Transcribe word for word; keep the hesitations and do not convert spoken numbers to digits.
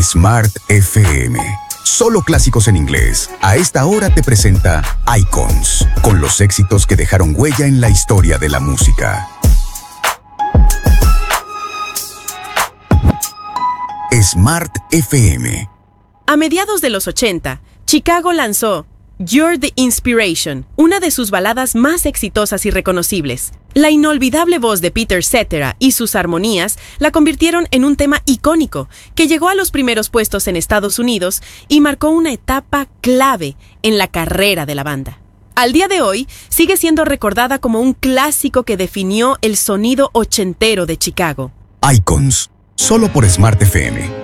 Smart F M. Solo clásicos en inglés. A esta hora te presenta Icons, con los éxitos que dejaron huella en la historia de la música. Smart F M. A mediados de los ochenta, Chicago lanzó You're the Inspiration, una de sus baladas más exitosas y reconocibles. La inolvidable voz de Peter Cetera y sus armonías la convirtieron en un tema icónico que llegó a los primeros puestos en Estados Unidos y marcó una etapa clave en la carrera de la banda. Al día de hoy, sigue siendo recordada como un clásico que definió el sonido ochentero de Chicago. Icons, solo por Smart F M.